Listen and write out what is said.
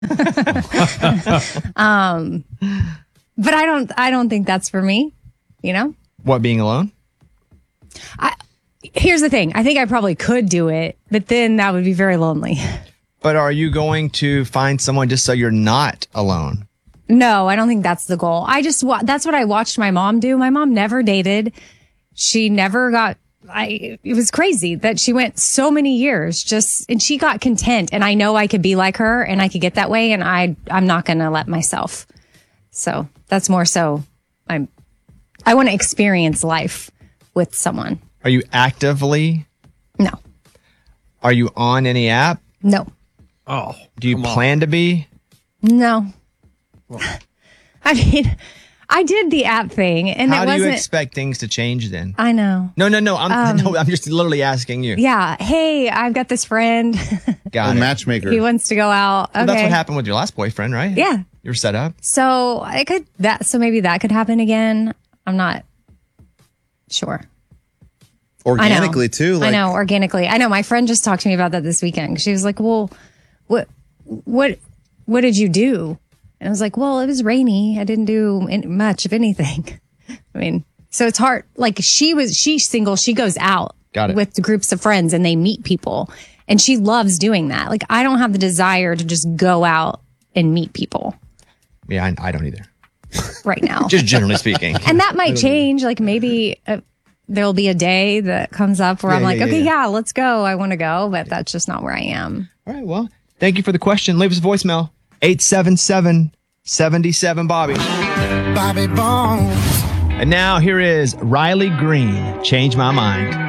But I don't think that's for me, you know? What, being alone? Here's the thing. I think I probably could do it, but then that would be very lonely. But are you going to find someone just so you're not alone? No, I don't think that's the goal. That's what I watched my mom do. My mom never dated. She never got, it was crazy that she went so many years and she got content. And I know I could be like her and I could get that way. And I'm not going to let myself. So that's more so I want to experience life with someone. Are you actively? No. Are you on any app? No. Oh, do you plan to be? No. I mean, I did the app thing, and how it wasn't. Do you expect things to change then? I know. No. I'm just literally asking you. Yeah. Hey, I've got this friend. Got it. Matchmaker. He wants to go out. Okay. Well, that's what happened with your last boyfriend, right? Yeah. You were set up. So So maybe that could happen again. I'm not sure. Organically too. I know, organically. I know. My friend just talked to me about that this weekend. She was like, "Well, what did you do?" And I was like, "Well, it was rainy. I didn't do much of anything." I mean, so it's hard. Like she's single. She goes out with groups of friends and they meet people, and she loves doing that. Like I don't have the desire to just go out and meet people. Yeah, I don't either. Right now, just generally speaking. And that might change. Like maybe. There'll be a day that comes up where I'm like, okay, let's go. I want to go, but that's just not where I am. All right. Well, thank you for the question. Leave us a voicemail. 877-77-Bobby. Bobby Bones. And now here is Riley Green. Change My Mind.